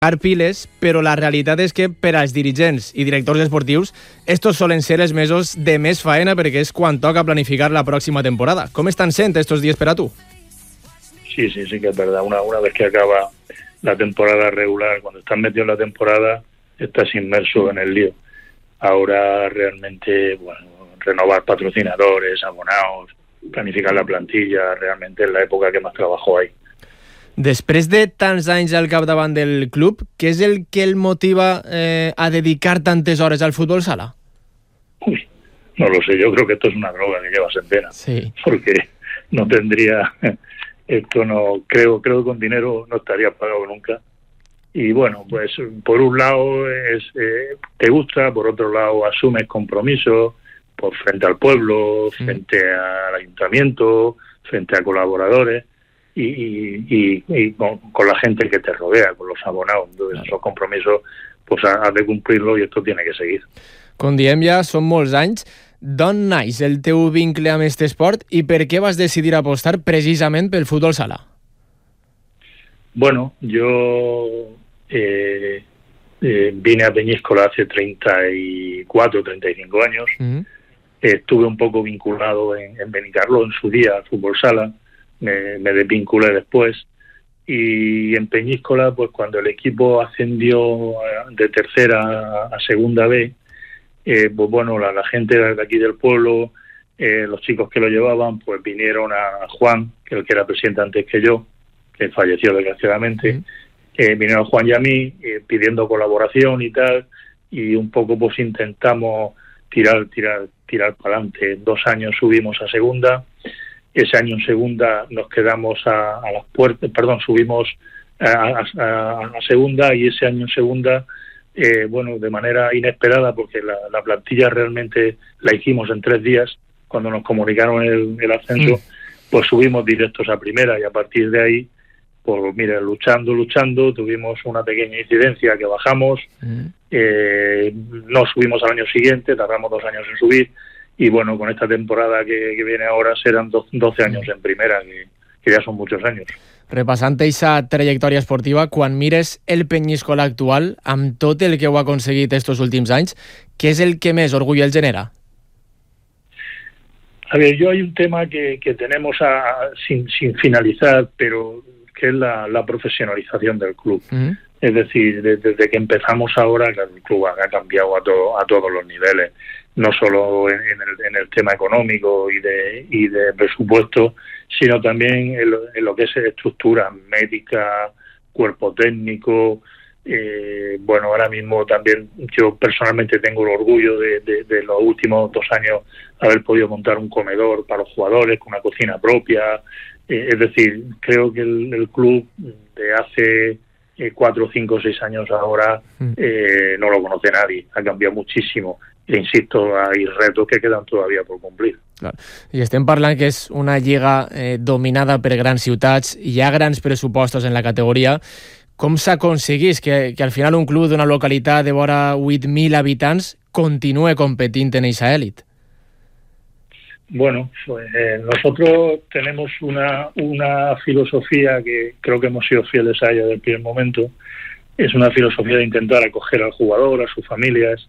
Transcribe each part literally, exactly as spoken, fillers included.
piles, però la realitat és que per als dirigents i directors esportius estos solen ser els mesos de més faena perquè és quan toca planificar la pròxima temporada. Com estan sent estos dies per a tu? Sí, sí, sí que es verdad. Una, una vez que acaba la temporada regular, cuando estás metido en la temporada, estás inmerso en el lío. Ahora realmente, bueno, renovar patrocinadores, abonados, planificar la plantilla, realmente es la época que más trabajo hay. Després de tants anys al capdavant del club, què és el que el motiva eh, a dedicar tantes hores al fútbol sala? Uy, no lo sé, yo creo que esto es una droga que llevas en pena. Sí. Porque no tendría, esto no, creo, creo que con dinero no estaría pagado nunca. Y bueno, pues por un lado es eh, te gusta, por otro lado asumes compromisos por frente al pueblo, sí. frente al ayuntamiento, frente a colaboradores. Y, y, y, y con, con la gente que te rodea, con los abonados. Entonces, claro. Esos compromisos, pues has de cumplirlo y esto tiene que seguir. Com diem ja, són molts anys. D'on naix el teu vincle amb aquest esport i per què vas decidir apostar precisament pel futbol sala? Bueno, yo eh, eh, vine a Peñíscola hace treinta y cuatro, treinta y cinco años. Uh-huh. eh, estuve un poco vinculado en, en Benicarló en su día al fútbol sala. Me, me desvinculé después y en Peñíscola, pues cuando el equipo ascendió de tercera a segunda B, eh, pues bueno, la, la gente de aquí del pueblo, eh, los chicos que lo llevaban, pues vinieron a Juan, que el que era presidente antes que yo, que falleció desgraciadamente, uh-huh. eh, vinieron a Juan y a mí eh, pidiendo colaboración y tal, y un poco pues intentamos tirar, tirar, tirar para adelante. En dos años subimos a segunda. Ese año en segunda nos quedamos a, a las puertas, perdón, subimos a, a, a segunda y ese año en segunda, eh, bueno, de manera inesperada, porque la, la plantilla realmente la hicimos en tres días, cuando nos comunicaron el, el ascenso, sí. Pues subimos directos a primera y a partir de ahí, pues mira, luchando, luchando, tuvimos una pequeña incidencia que bajamos, sí. eh, no subimos al año siguiente, tardamos dos años en subir. Y bueno, con esta temporada que, que viene ahora serán doce años en primera, que, que ja són muchos años. Repassant aquesta trajectòria esportiva, quan mires el Peñíscola actual, amb tot el que heu aconseguit estos últims anys, què és el que més orgull el genera? A ver, yo hay un tema que, que tenemos a, sin, sin finalizar, pero que es la, la profesionalización del club. Uh-huh. Es decir, desde, desde que empezamos ahora, el club ha cambiado a, todo, a todos los niveles. No solo en el, en el tema económico y de, y de presupuesto, sino también en lo, en lo que es estructura médica, cuerpo técnico. Eh, bueno, ahora mismo también yo personalmente tengo el orgullo de, de, de los últimos dos años haber podido montar un comedor para los jugadores con una cocina propia. Eh, es decir, creo que el, el club de hace eh, cuatro, cinco, seis años ahora eh, no lo conoce nadie. Ha cambiado muchísimo. E insisto, hay retos que quedan todavía por cumplir. Clar. I estem parlant que és una lliga eh, dominada per grans ciutats, hi ha grans pressupostos en la categoria. Com s'aconseguís que, que al final un club d'una localitat de vora vuit mil habitants continue competint en esa élite? Bueno, pues, eh, nosotros tenemos una, una filosofía que creo que hemos sido fieles a ella desde el primer momento. Es una filosofía de intentar acoger al jugador, a sus familias.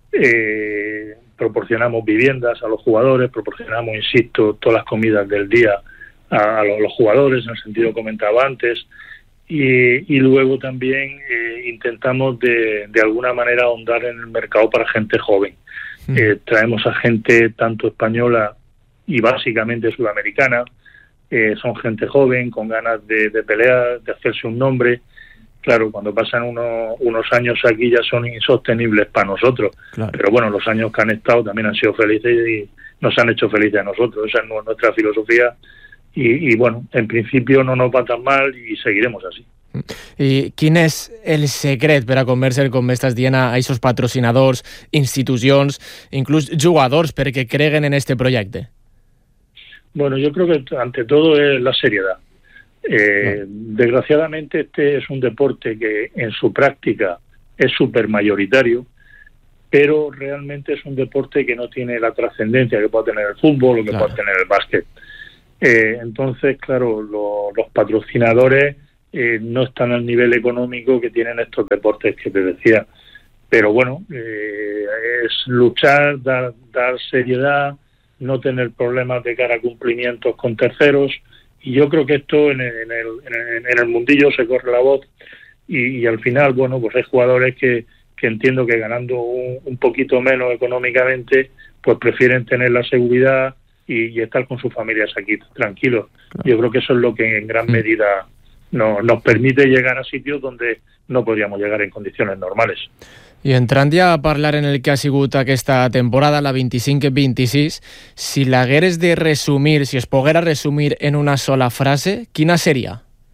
Eh, proporcionamos viviendas a los jugadores, proporcionamos, insisto, todas las comidas del día a, a los, los jugadores, en el sentido que comentaba antes, y, y luego también eh, intentamos de, de alguna manera ahondar en el mercado para gente joven. Mm. Eh, traemos a gente tanto española y básicamente sudamericana, eh, son gente joven, con ganas de, de pelear, de hacerse un nombre. Claro, cuando pasan unos, unos años aquí ya son insostenibles para nosotros, claro. Pero bueno, los años que han estado también han sido felices y nos han hecho felices a nosotros. Esa es nuestra filosofía y, y bueno, en principio no nos va tan mal y seguiremos así. I quin és el secret per a convèncer, com m'estàs dient, a aquests patrocinadors, institucions, inclús jugadors, perquè creguen en este projecte? Bueno, yo creo que ante todo es la seriedad. Eh, no. Desgraciadamente este es un deporte que en su práctica es súper mayoritario, pero realmente es un deporte que no tiene la trascendencia que puede tener el fútbol o que claro. puede tener el básquet. Eh, entonces, claro, lo, los patrocinadores eh, no están al nivel económico que tienen estos deportes que te decía. Pero bueno, eh, es luchar, dar, dar seriedad, no tener problemas de cara a cumplimientos con terceros, y yo creo que esto en el, en el, en el mundillo se corre la voz, y, y al final, bueno, pues hay jugadores que, que entiendo que ganando un, un poquito menos económicamente, pues prefieren tener la seguridad y, y estar con sus familias aquí tranquilos. Yo creo que eso es lo que en gran medida no, nos permite llegar a sitios donde no podríamos llegar en condiciones normales. I entrant ja a parlar en el que ha sigut aquesta temporada, la vint-i-cinc vint-i-sis, si l'hagueres de resumir, si es poguera resumir en una sola frase, quina seria?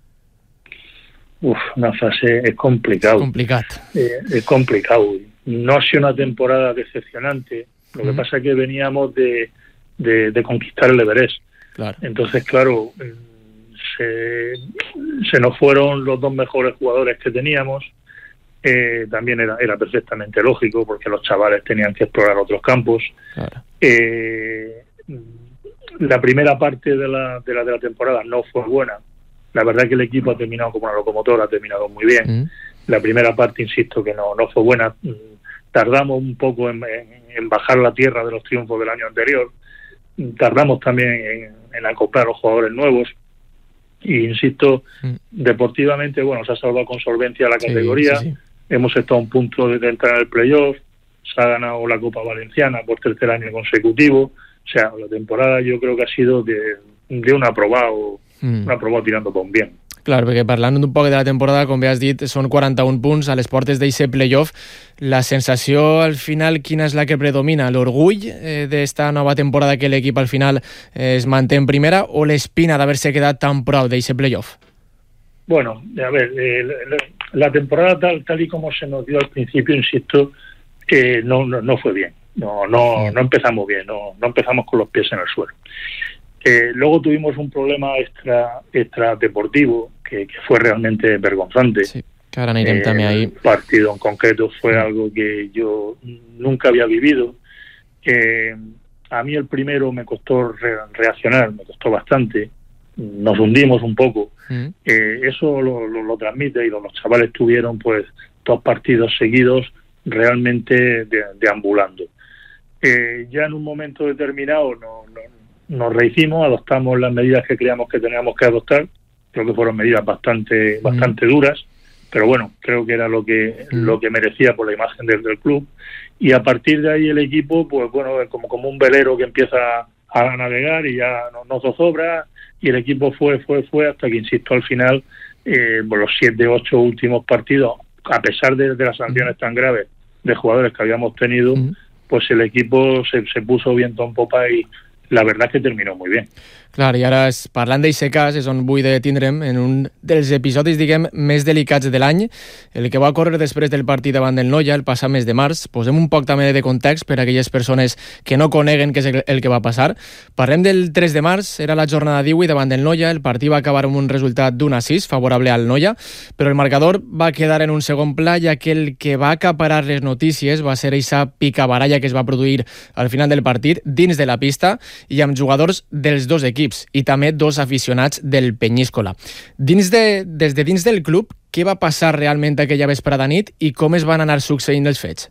Uf, una frase es complicado. Es complicat. Eh, es complicado. No ha sido una temporada decepcionante. Lo que mm. pasa es que veníamos de, de, de conquistar el Everest. Claro. Entonces, claro, se, se nos fueron los dos mejores jugadores que teníamos. Eh, también era, era perfectamente lógico porque los chavales tenían que explorar otros campos. Claro. Eh, la primera parte de la, de, la, de la temporada no fue buena. La verdad es que el equipo ha terminado como una locomotora, ha terminado muy bien. Mm. La primera parte, insisto, que no, no fue buena. Tardamos un poco en, en, en bajar la tierra de los triunfos del año anterior. Tardamos también en, en acoplar a los jugadores nuevos. Y insisto, mm. deportivamente, bueno, se ha salvado con solvencia la categoría. Sí, sí, sí. Hemos estado a un punto de entrar en el playoff, se ha ganado la Copa Valenciana por tercer año consecutivo. O sea, la temporada yo creo que ha sido de, de un aprobado, mm. un aprobado tirando por un bien. Clar, perquè parlant un poc de la temporada, com bé has dit, són quaranta-un punts a les portes d'eixe playoff. La sensació al final, quina és la que predomina? L'orgull eh, d'esta nova temporada que l'equip al final eh, es manté en primera o l'espina d'haver-se quedat tan prou d'eixe playoff? Bueno, a ver, eh, la temporada tal, tal y como se nos dio al principio, insisto, eh, no, no, no fue bien. No, no, no empezamos bien, no, no empezamos con los pies en el suelo. Eh, luego tuvimos un problema extra, extra deportivo que, que fue realmente vergonzante. Sí, que ahora anirem eh, també ahí. El partido en concreto fue sí. algo que yo nunca había vivido. Eh, a mí el primero me costó re reaccionar, me costó bastante. Nos hundimos un poco. Mm. Eh, eso lo, lo, lo transmite y los, los chavales tuvieron pues dos partidos seguidos realmente de, deambulando. Eh, ya en un momento determinado no, no, nos rehicimos, adoptamos las medidas que creíamos que teníamos que adoptar. Creo que fueron medidas bastante, mm. bastante duras, pero bueno, creo que era lo que, mm. lo que merecía por la imagen del, del club. Y a partir de ahí el equipo, pues bueno, como, como un velero que empieza a navegar y ya no, no zozobra, y el equipo fue, fue, fue, hasta que, insisto, al final, eh, por los siete, ocho últimos partidos, a pesar de, de las sanciones tan graves de jugadores que habíamos tenido, mm. pues el equipo se, se puso viento en popa y la verdad es que terminó muy bien. Clar, i ara, parlant d'eixe cas, és on vull de tindre'm en un dels episodis, diguem, més delicats de l'any, el que va córrer després del partit davant del Noia, el passat mes de març. Posem un poc també de context per a aquelles persones que no coneguen què és el que va passar. Parlem del tres de març, era la jornada divuit davant del Noia, el partit va acabar amb un resultat d'un a sis, favorable al Noia, però el marcador va quedar en un segon pla, ja que el que va acaparar les notícies va ser eixa picabaralla que es va produir al final del partit, dins de la pista, i amb jugadors dels dos equips, i també dos aficionats del Peñíscola. Dins de, des de dins del club, què va passar realment aquella vesprada nit i com es van anar succeint els fets?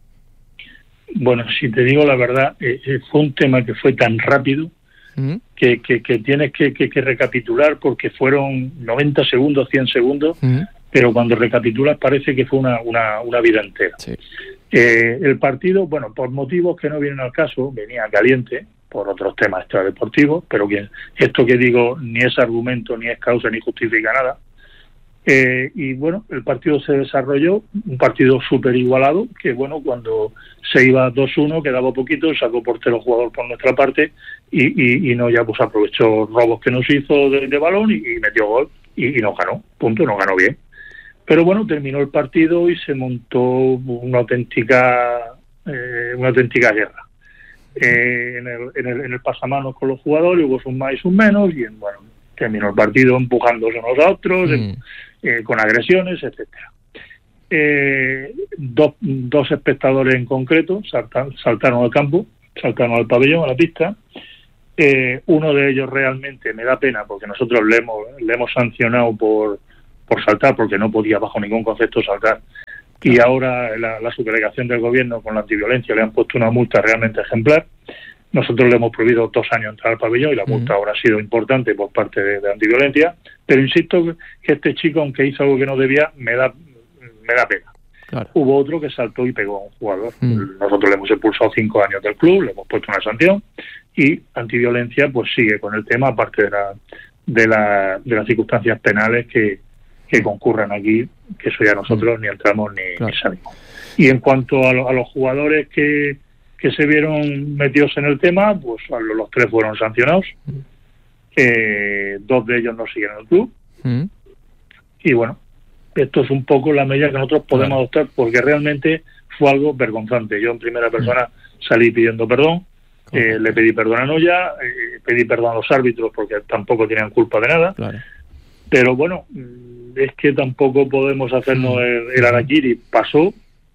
Bueno, si te digo la verdad, eh, fue un tema que fue tan rápido ¿Mm? que, que, que tienes que, que, que recapitular porque fueron noventa segundos, cien segundos, ¿Mm? pero cuando recapitulas parece que fue una, una, una vida entera. Sí. Eh, el partido, bueno, por motivos que no vienen al caso, venía caliente, por otros temas extradeportivos, pero que esto que digo ni es argumento, ni es causa, ni justifica nada. Eh, y bueno, el partido se desarrolló, un partido súper igualado, que bueno, cuando se iba dos uno, quedaba poquito, sacó portero jugador por nuestra parte, y, y, y no ya pues aprovechó robos que nos hizo de, de balón y, y metió gol, y, y nos ganó, punto, nos ganó bien. Pero bueno, terminó el partido y se montó una auténtica, eh, una auténtica guerra. Eh, en, el, en, el, en el pasamanos con los jugadores hubo un más y un menos y en, bueno, terminó el partido empujándose unos a otros, mm. en, eh, con agresiones, etcétera. Eh, dos, dos espectadores en concreto saltan, saltaron al campo, saltaron al pabellón, a la pista. Eh, uno de ellos realmente me da pena porque nosotros le hemos, le hemos sancionado por, por saltar, porque no podía bajo ningún concepto saltar. Y ahora la, la subdelegación del gobierno con la antiviolencia le han puesto una multa realmente ejemplar. Nosotros le hemos prohibido dos años entrar al pabellón y la multa uh-huh. ahora ha sido importante por parte de, de antiviolencia. Pero insisto que este chico, aunque hizo algo que no debía, me da me da pena. Claro. Hubo otro que saltó y pegó a un jugador. Uh-huh. Nosotros le hemos expulsado cinco años del club, le hemos puesto una sanción y antiviolencia pues sigue con el tema, aparte de, la, de, la, de las circunstancias penales que, que concurran aquí, que eso ya nosotros uh-huh. ni entramos ni, claro. ni salimos. Y en cuanto a, lo, a los jugadores que que se vieron metidos en el tema, pues los tres fueron sancionados. Mm. Eh, dos de ellos no siguen en el club. Mm. Y bueno, esto es un poco la medida que nosotros podemos claro. adoptar, porque realmente fue algo vergonzante. Yo en primera persona mm. salí pidiendo perdón, eh, le pedí perdón a Noya, eh, pedí perdón a los árbitros porque tampoco tenían culpa de nada. Claro. Pero bueno, es que tampoco podemos hacernos mm. el, el harakiri. Pasó.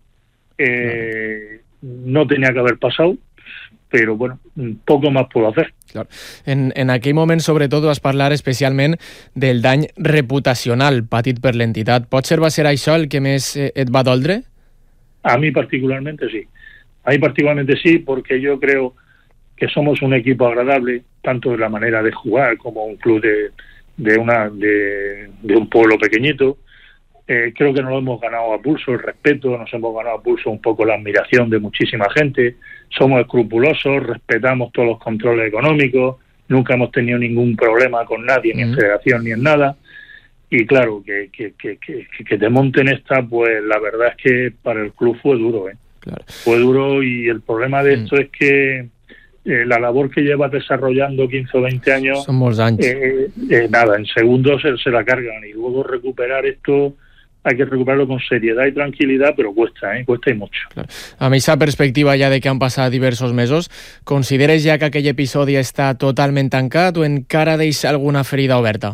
Eh, claro. No tenía que haver passat, però bueno, poc més puedo hacer. Clar. En, en aquell moment, sobretot, vas parlar especialment del dany reputacional patit per l'entitat. Potser va ser això el que més eh, et va doldre? A mí particularmente sí. A mí particularmente sí, porque yo creo que somos un equipo agradable, tanto de la manera de jugar como un club de, de, una, de, de un pueblo pequeñito. Eh, creo que nos lo hemos ganado a pulso, el respeto, nos hemos ganado a pulso un poco la admiración de muchísima gente, somos escrupulosos, respetamos todos los controles económicos, nunca hemos tenido ningún problema con nadie, ni en federación ni en nada, y claro, que, que, que, que, que te monten esta, pues la verdad es que para el club fue duro, ¿eh? Claro. Fue duro, y el problema de esto mm. es que eh, la labor que llevas desarrollando quince o veinte años, somos años. Eh, eh, nada, en segundos se, se la cargan, y luego recuperar esto hay que recuperarlo con seriedad y tranquilidad, pero cuesta, ¿eh? Cuesta y mucho. Clar. Amb aquesta perspectiva ja de que han passat diversos mesos, consideres ja que aquell episodi està totalment tancat o encara deixa alguna ferida oberta?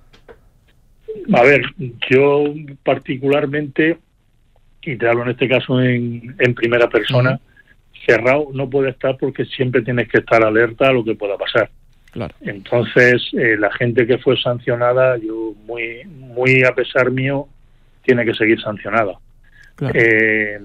A ver, yo particularmente, y te hablo en este caso en, en primera persona, uh-huh. cerrado no puede estar porque siempre tienes que estar alerta a lo que pueda pasar. Claro. Entonces, eh, la gente que fue sancionada, yo muy, muy a pesar mío, tiene que seguir sancionada. Claro. Eh,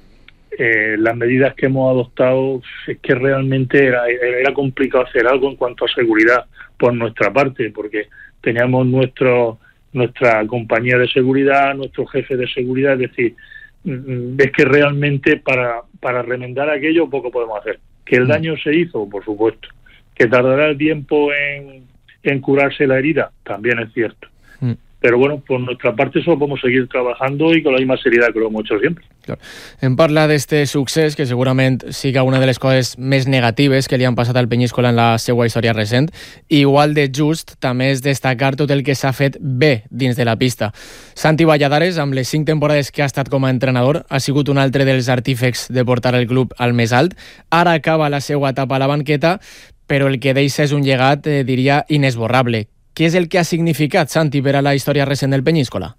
eh, las medidas que hemos adoptado es que realmente era, era complicado hacer algo en cuanto a seguridad por nuestra parte, porque teníamos nuestro nuestra compañía de seguridad, nuestro jefe de seguridad, es decir, es que realmente para, para remendar aquello poco podemos hacer. Que el daño se hizo, por supuesto. Que tardará el tiempo en, en curarse la herida, también es cierto. Mm. Però bueno, por nuestra parte eso podemos seguir trabajando y con la misma seriedad que lo hemos hecho siempre. Clar. Em parla d'este succés, que segurament siga una de les coses més negatives que li han passat al Peñíscola en la seva història recent. Igual de just també és destacar tot el que s'ha fet bé dins de la pista. Santi Valladares, amb les cinc temporades que ha estat com a entrenador, ha sigut un altre dels artífecs de portar el club al més alt. Ara acaba la seva etapa a la banqueta, però el que deixa és un llegat, eh, diria, inesborrable. ¿Qué es el que ha significado, Santi, para la historia reciente del Peñíscola?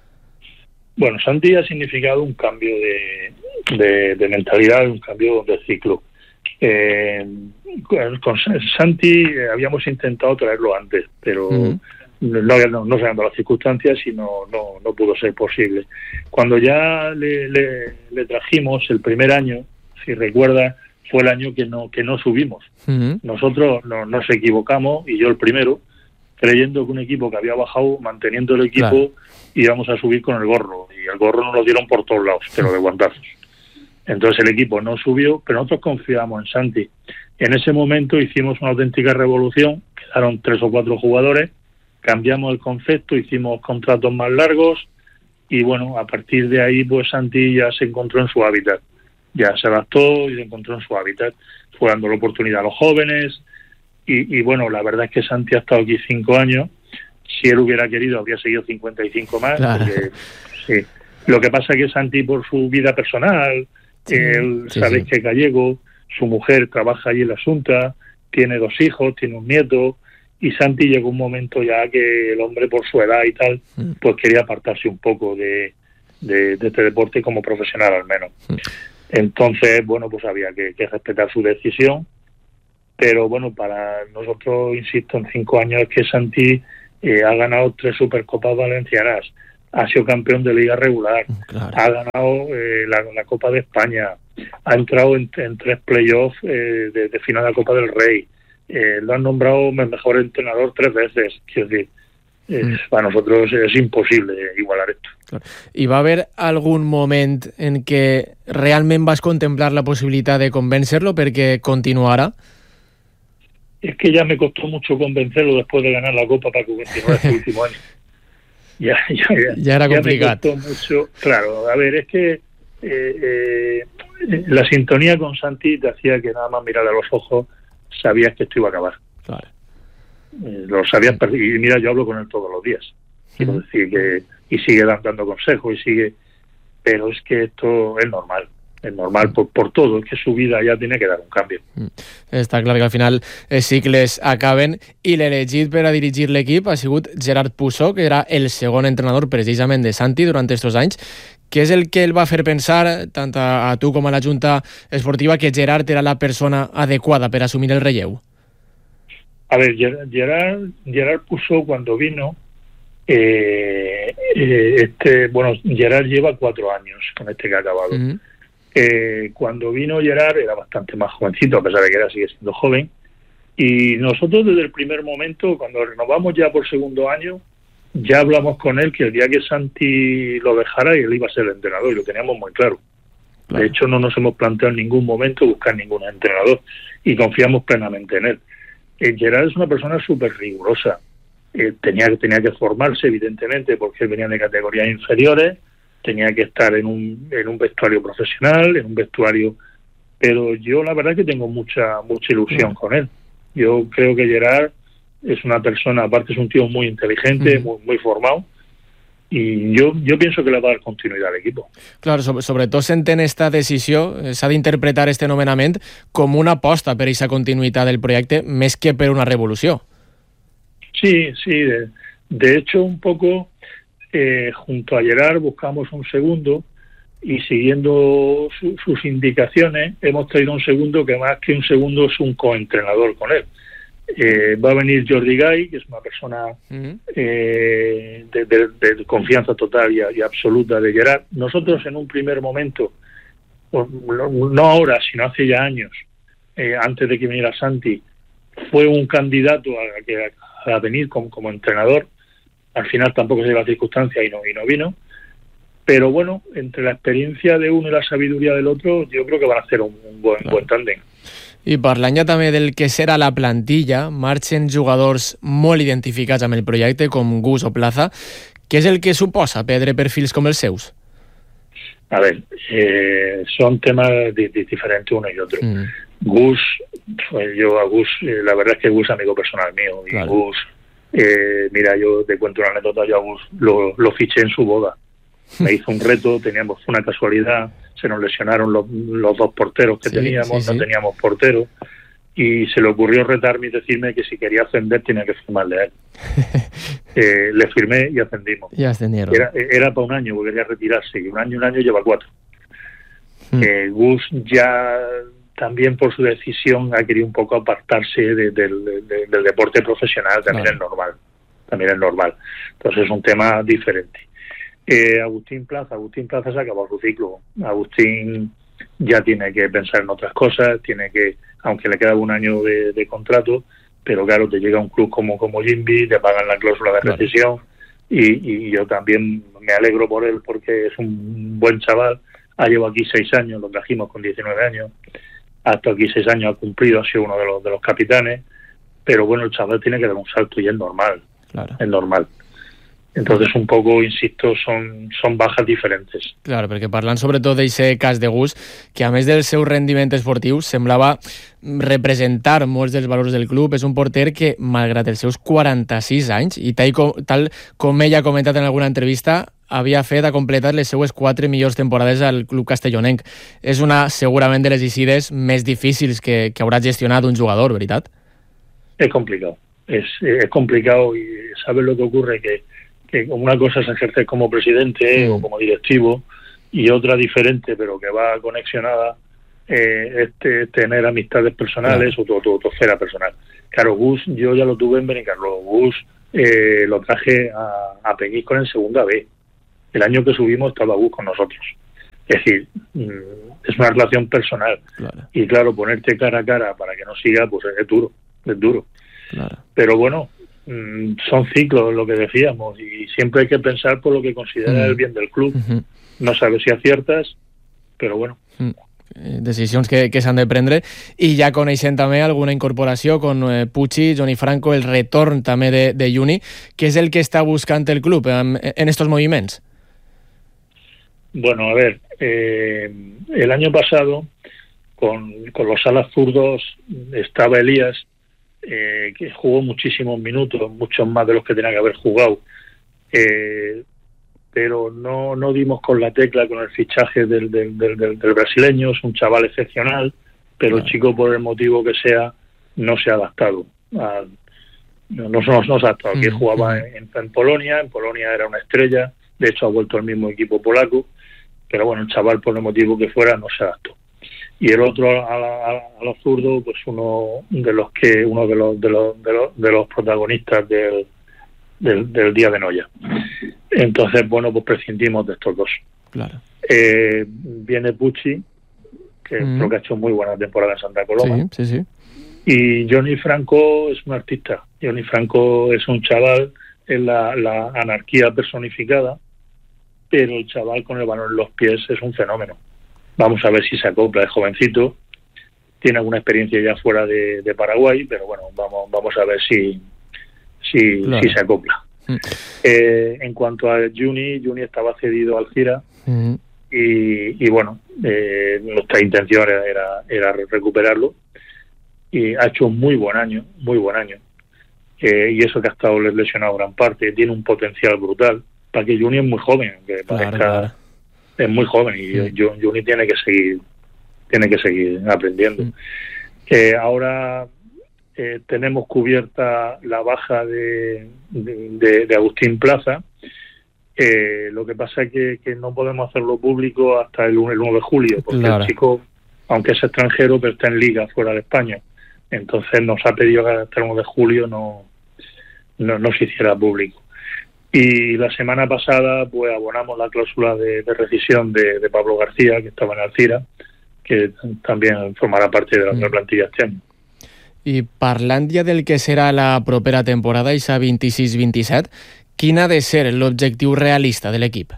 Bueno, Santi ha significado un cambio de, de, de mentalidad, un cambio de ciclo. Eh, con Santi habíamos intentado traerlo antes, pero uh-huh. no, no, no se han dado las circunstancias y no, no, no pudo ser posible. Cuando ya le, le, le trajimos el primer año, si recuerdas, fue el año que no, que no subimos. Uh-huh. Nosotros no, nos equivocamos, y yo el primero, creyendo que un equipo que había bajado, manteniendo el equipo, claro, íbamos a subir con el gorro. Y el gorro nos lo dieron por todos lados, pero de guantazos. Entonces el equipo no subió, pero nosotros confiamos en Santi. En ese momento hicimos una auténtica revolución, quedaron tres o cuatro jugadores, cambiamos el concepto, hicimos contratos más largos, y bueno, a partir de ahí pues Santi ya se encontró en su hábitat. Ya se adaptó y se encontró en su hábitat. Fue dando la oportunidad a los jóvenes. Y, y bueno, la verdad es que Santi ha estado aquí cinco años. Si él hubiera querido, habría seguido cincuenta y cinco más. Claro. Porque, sí. Lo que pasa es que Santi, por su vida personal, sí, él sí, sabéis sí. que es gallego, su mujer trabaja allí en la Asunta, tiene dos hijos, tiene un nieto, y Santi llegó un momento ya que el hombre, por su edad y tal, mm. pues quería apartarse un poco de, de, de este deporte como profesional al menos. Mm. Entonces, bueno, pues había que, que respetar su decisión. Pero bueno, para nosotros, insisto, en cinco años es que Santi eh, ha ganado tres Supercopas Valencianas, ha sido campeón de Liga regular, claro. ha ganado eh, la, la Copa de España, ha entrado en, en tres playoffs eh, de, de final de la Copa del Rey, eh, lo han nombrado mejor entrenador tres veces, quiero decir, eh, mm. para nosotros es imposible igualar esto. Claro. I va haver algun moment en què realment vas contemplar la possibilitat de convèncer-lo perquè continuara? Es que ya me costó mucho convencerlo después de ganar la Copa para que continuara este último año. Ya, ya, ya, ya era complicado. Ya me costó mucho. Claro, a ver, es que eh, eh, la sintonía con Santi te hacía que nada más mirar a los ojos sabías que esto iba a acabar. Claro. Eh, lo sabías, y mira, yo hablo con él todos los días. Quiero mm. decir que, y sigue dando consejos, y sigue, pero es que esto es normal. És normal por, por todo, es que su vida ja tiene que dar un canvi. Està clar que al final els cicles acaben i l'elegit per a dirigir l'equip ha sigut Gerard Pussó, que era el segon entrenador precisament de Santi durant aquests anys. Què és el que el va fer pensar, tant a, a tu com a la Junta Esportiva, que Gerard era la persona adecuada per assumir el relleu? A ver, Gerard, Gerard Pussó cuando vino, eh, eh, este, bueno, Gerard lleva cuatro años con este que ha acabado. Uh-huh. Eh, cuando vino Gerard era bastante más jovencito, a pesar de que era sigue siendo joven, y nosotros desde el primer momento, cuando renovamos ya por segundo año, ya hablamos con él que el día que Santi lo dejara él iba a ser el entrenador, y lo teníamos muy claro. Claro. De hecho, no nos hemos planteado en ningún momento buscar ningún entrenador, y confiamos plenamente en él. Eh, Gerard es una persona súper rigurosa, eh, tenía, tenía que formarse evidentemente porque él venía de categorías inferiores, tenía que estar en un, en un vestuario profesional, en un vestuario, pero yo la verdad que tengo mucha mucha ilusión con él. Yo creo que Gerard es una persona, aparte es un tío muy inteligente, uh-huh. muy, muy formado, i jo, jo penso que le va a dar continuïtat al equipo. Claro, sobre, sobretot s'entén esta decisió, s'ha d'interpretar este nomenament com una aposta per aquesta continuïtat del projecte més que per una revolució. Sí, sí, de, de hecho un poco eh, junto a Gerard buscamos un segundo y siguiendo su, sus indicaciones hemos traído un segundo que más que un segundo es un coentrenador con él. Eh, va a venir Jordi Gay, que es una persona uh-huh. eh, de, de, de confianza total y, y absoluta de Gerard. Nosotros en un primer momento, no ahora, sino hace ya años, eh, antes de que viniera Santi, fue un candidato a, a, a venir como, como entrenador. Al final tampoco se dio la circunstancia y no, y no vino. Pero bueno, entre la experiencia de uno y la sabiduría del otro, yo creo que van a hacer un, un buen, claro. buen tándem. I parlant ja també del que serà la plantilla, marxen jugadors molt identificats amb el projecte, com Gus o Plaza. Què és el que suposa perdre perfils com els seus? A ver, eh, son temas di- di- diferentes uno y otro. Mm. Gus, pues yo a Gus, eh, la verdad es que Gus es amigo personal mío. Y claro. Gus, eh, mira, yo te cuento una anécdota, yo a Gus lo, lo fiché en su boda. Me hizo un reto, teníamos una casualidad, se nos lesionaron los, los dos porteros que sí, teníamos, sí, no sí. teníamos portero, y se le ocurrió retarme y decirme que si quería ascender tenía que firmarle a él. eh, le firmé y ascendimos. Y ascendieron. Era, era para un año, porque quería retirarse, y un año, un año lleva cuatro. Mm. Eh, Gus ya también por su decisión ha querido un poco apartarse de, de, de, de, del deporte profesional, también claro. es normal, también es normal. Entonces es un tema diferente. Eh, Agustín Plaza, Agustín Plaza se ha acabado su ciclo. Agustín ya tiene que pensar en otras cosas, tiene que, aunque le queda un año de, de contrato, pero claro, te llega un club como, como Jimby, te pagan la cláusula de rescisión, claro. y, y yo también me alegro por él porque es un buen chaval, ha llevado aquí seis años, lo trajimos con diecinueve años, hasta aquí seis años ha cumplido, ha sido uno de los, de los capitanes, pero bueno, el chaval tiene que dar un salto y es normal, claro. es normal. Entonces, un poco, insisto, son, son bajas diferentes. Claro, perquè parlant sobretot d'aquest cas de Gus, que a més del seu rendiment esportiu semblava representar molts dels valors del club, és un porter que, malgrat els seus quaranta-sis anys, i tal com, tal com ell ha comentat en alguna entrevista, havia fet a completar les seues quatre millors temporades al club castellonenc. És una, segurament, de les eixides més difícils que, que haurà gestionat un jugador, veritat? Es complicado. Es, es complicado y ¿sabes lo que ocurre? Que que una cosa es ejercer como presidente mm. o como directivo y otra diferente, pero que va conexionada, eh, es tener amistades personales claro. o tu, tu, tu esfera personal. Claro, Gus, yo ya lo tuve en Benicarló. Gus eh, lo traje a, a Peñíscola en segunda B. El año que subimos estaba Gus con nosotros. Es decir, es una relación personal. Claro. Y claro, ponerte cara a cara para que no siga, pues es duro, es duro. Claro. Pero bueno, son ciclos, lo que decíamos, y siempre hay que pensar por lo que considera uh-huh. el bien del club. Uh-huh. No sabes si aciertas, però bueno. Uh-huh. Decisions que, que s'han de prendre, i ja coneixent també alguna incorporació con eh, Pucci, Johnny Franco, el retorn també de, de Juni. Què és el que està buscant el club en, en estos moviments? Bueno, a ver, eh, el año pasado con, con los alas zurdos estaba Elías, eh, que jugó muchísimos minutos, muchos más de los que tenía que haber jugado, eh, pero no, no dimos con la tecla con el fichaje del, del, del, del, del brasileño. Es un chaval excepcional, pero el chico, por el motivo que sea, no se ha adaptado. A, no, no, no se ha adaptado. Aquí jugaba en, en Polonia, en Polonia era una estrella, de hecho ha vuelto al mismo equipo polaco, pero bueno, el chaval, por el motivo que fuera, no se adaptó. Y el otro, a, a, a los zurdos, pues uno de los que uno de los de los de los, de los protagonistas del, del, del día de Noya. Entonces, bueno, pues prescindimos de estos dos. Claro. Eh, viene Pucci, que mm. creo que ha hecho muy buena temporada en Santa Coloma. Sí, sí, sí. Y Johnny Franco es un artista. Johnny Franco es un chaval, es la, la anarquía personificada, pero el chaval con el balón en los pies es un fenómeno. Vamos a ver si se acopla, es jovencito, tiene alguna experiencia ya fuera de, de Paraguay, pero bueno, vamos vamos a ver si si, claro. si se acopla. Mm. Eh, en cuanto a Juni, Juni estaba cedido al Gira mm. y, y bueno, eh, nuestra intención era, era, era recuperarlo, y ha hecho un muy buen año, muy buen año. Eh, y eso que ha estado lesionado gran parte, tiene un potencial brutal, para que Juni es muy joven, que claro, parezca, claro. es muy joven, y sí. Juni tiene que seguir tiene que seguir aprendiendo. Mm. Eh, ahora eh, tenemos cubierta la baja de, de, de Agustín Plaza. Eh, lo que pasa es que, que no podemos hacerlo público hasta el, el nueve de julio, porque claro. el chico, aunque es extranjero, pero está en liga fuera de España. Entonces nos ha pedido que hasta el nueve de julio no, no, no se hiciera público. Y la semana pasada pues abonamos la cláusula de, de rescisión de, de Pablo García, que estaba en Alcira, que también formarà parte de la mm. plantilla este any. I parlant ja del que serà la propera temporada, aquesta vint-i-sis vint-i-set, quin ha de ser l'objectiu realista de l'equip?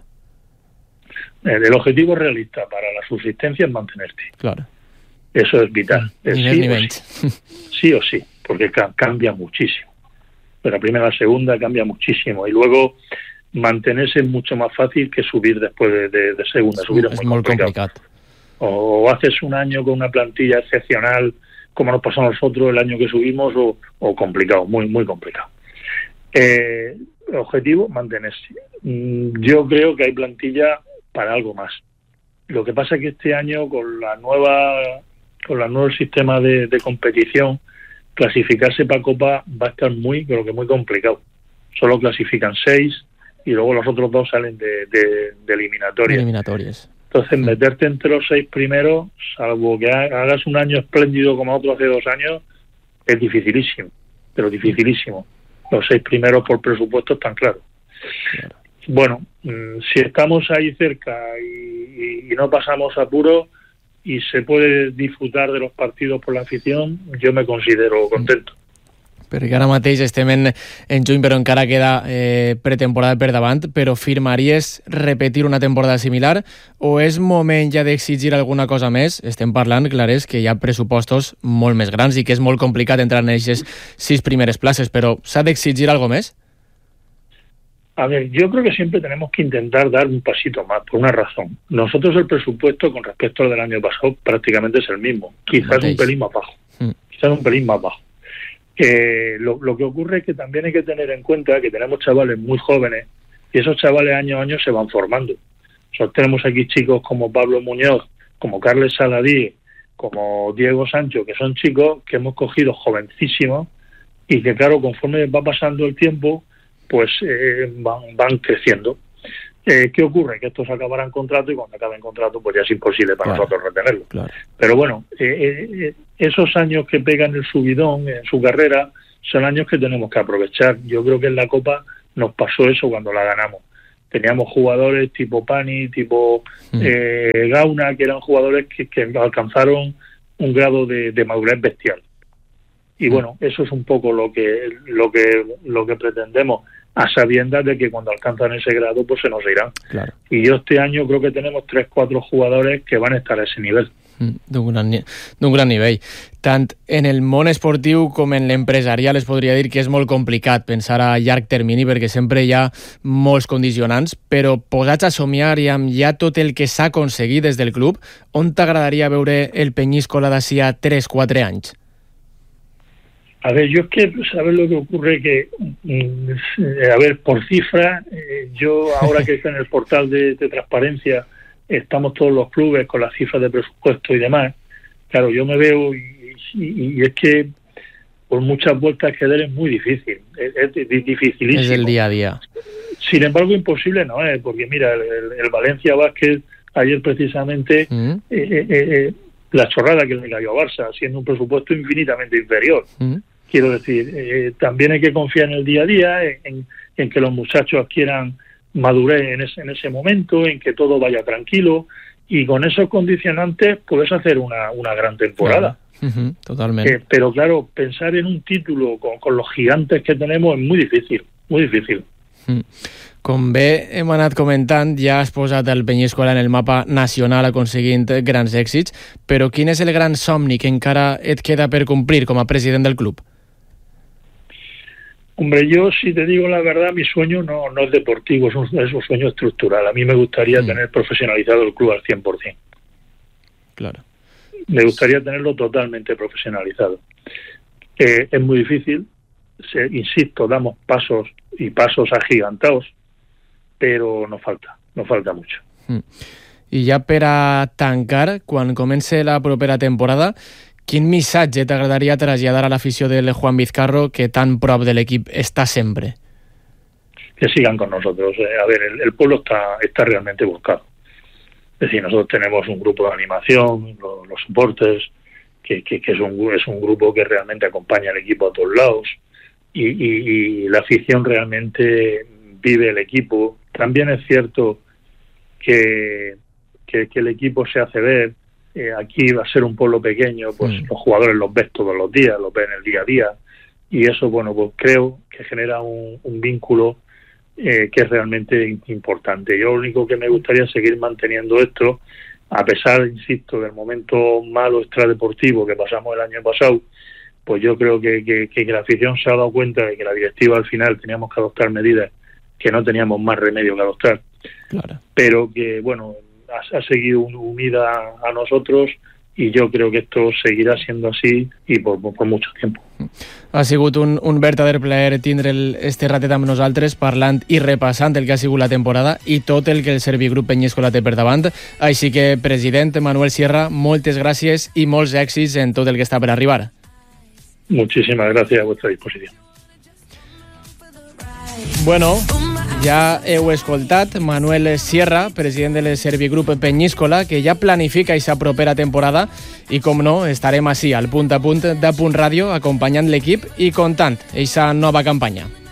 El objetivo realista para la subsistencia es mantenerte. Claro. Eso es vital. Es ni sí, ni o sí. sí o sí, porque cambia muchísimo. De la primera a la segunda cambia muchísimo. Y luego mantenerse es mucho más fácil que subir después de, de, de segunda. Sí, subir es, es muy complicado. complicado. O haces un año con una plantilla excepcional, como nos pasó a nosotros el año que subimos, o, o complicado, muy, muy complicado. Eh, objetivo, mantenerse. Yo creo que hay plantilla para algo más. Lo que pasa es que este año, con la nueva, con el nuevo sistema de, de competición, clasificarse para Copa va a estar muy, creo que muy complicado. Solo clasifican seis y luego los otros dos salen de, de, de eliminatorias. eliminatorias. Entonces, meterte entre los seis primeros, salvo que hagas un año espléndido como otro hace dos años, es dificilísimo, pero dificilísimo. Los seis primeros por presupuesto están claros. Claro. Bueno, si estamos ahí cerca y, y, y no pasamos apuro y se puede disfrutar de los partidos por la afición, yo me considero contento. Perquè ara mateix estem en, en juny, però encara queda eh, pretemporada per davant, però firmaries repetir una temporada similar o és moment ja d'exigir alguna cosa més? Estem parlant, clar, és que hi ha pressupostos molt més grans i que és molt complicat entrar en aquestes sis primeres places, però s'ha d'exigir alguna més? A ver, yo creo que siempre tenemos que intentar dar un pasito más, por una razón. Nosotros el presupuesto con respecto al del año pasado prácticamente es el mismo, quizás un pelín más bajo, mm. quizás un pelín más bajo. Eh, lo, lo que ocurre es que también hay que tener en cuenta que tenemos chavales muy jóvenes y esos chavales año a año se van formando. Nosotros tenemos aquí chicos como Pablo Muñoz, como Carles Saladí, como Diego Sancho, que son chicos que hemos cogido jovencísimos y que, claro, conforme va pasando el tiempo, pues eh, van, van creciendo. Eh, ¿Qué ocurre? Que estos acabarán contrato y cuando acaben contrato pues ya es imposible para claro, nosotros retenerlo. Claro. Pero bueno, eh, eh, esos años que pegan el subidón en su carrera son años que tenemos que aprovechar. Yo creo que en la Copa nos pasó eso cuando la ganamos. Teníamos jugadores tipo Pani, tipo mm. eh, Gauna, que eran jugadores que, que alcanzaron un grado de, de madurez bestial. Y bueno, eso es un poco lo que lo que lo que pretendemos, a sabiendas de que cuando alcanzan ese grado pues se nos irán. Claro. Y yo este año creo que tenemos tres, cuatro jugadores que van a estar a ese nivel. D'un gran, d'un gran nivell. Tant en el món esportiu com en l'empresarial es podria dir que és molt complicat pensar a llarg termini perquè sempre hi ha molts condicionants, però posats a somiar i amb ja tot el que s'ha aconseguit des del club, on t'agradaria veure el Peñíscola d'ací a tres quatre anys? A ver, yo es que, ¿sabes lo que ocurre? Que, a ver, por cifra, eh, yo ahora que está en el portal de, de transparencia, estamos todos los clubes con las cifras de presupuesto y demás, claro, yo me veo y, y, y es que por muchas vueltas que dar es muy difícil, es, es dificilísimo. Es el día a día. Sin embargo, imposible no es, porque mira, el, el Valencia Basket ayer precisamente, mm. eh, eh, eh, la chorrada que le cayó a Barça, siendo un presupuesto infinitamente inferior. Mm. Quiero decir, eh, también hay que confiar en el día a día, en, en que los muchachos adquieran madurez en ese, en ese momento, en que todo vaya tranquilo, y con esos condicionantes puedes hacer una, una gran temporada. Claro. Uh-huh, totalmente. Eh, pero claro, pensar en un título con, con los gigantes que tenemos es muy difícil, muy difícil. Mm. Com bé hem anat comentant, ja has posat el Peñíscola en el mapa nacional aconseguint grans èxits, però quin és el gran somni que encara et queda per complir com a president del club? Hombre, yo, si te digo la verdad, mi sueño no, no es deportivo, es un, es un sueño estructural. A mí me gustaría mm. tener profesionalizado el club al cien por ciento. Claro. Me gustaría tenerlo totalmente profesionalizado. Eh, es muy difícil, se, insisto, damos pasos y pasos agigantados, pero nos falta, nos falta mucho. Mm. I ja per a tancar, quan comence la propera temporada, quin missatge t'agradaria traslladar a l'afició del Juan Vizcarro, que tan prop de l'equip està sempre? Que sigan con nosotros. Eh, a ver, el, el pueblo está, está realmente volcado. Es decir, nosotros tenemos un grupo de animación, los, los soportes, que, que, que es, un, es un grupo que realmente acompaña al equipo a todos lados, y, y, y la afición realmente vive el equipo. También es cierto que, que, que el equipo se hace ver. Eh, aquí va a ser un pueblo pequeño, pues mm. los jugadores los ves todos los días, los ven el día a día, y eso, bueno, pues creo que genera un, un vínculo eh, que es realmente importante. Yo lo único que me gustaría es seguir manteniendo esto, a pesar, insisto, del momento malo extradeportivo que pasamos el año pasado, pues yo creo que, que, que la afición se ha dado cuenta de que la directiva al final teníamos que adoptar medidas que no teníamos más remedio que adoptar. Claro. Pero que, bueno, ha, ha seguido unida a nosotros, y yo creo que esto seguirá siendo así y por, por, por mucho tiempo. Ha sigut un, un verdader plaer tindre el, este ratet amb nosaltres, parlant i repassant el que ha sigut la temporada i tot el que el Servigrup Peñíscola té per davant. Així que, president Manuel Sierra, moltes gràcies i molts èxits en tot el que està per arribar. Muchísimas gracias, a vuestra disposición. Bueno, ja heu escoltat Manuel Sierra, president del Servigrup Peñíscola, que ja planifica aquesta propera temporada, i com no, estarem així al punt a punt de Punt Ràdio acompanyant l'equip i contant aquesta nova campanya.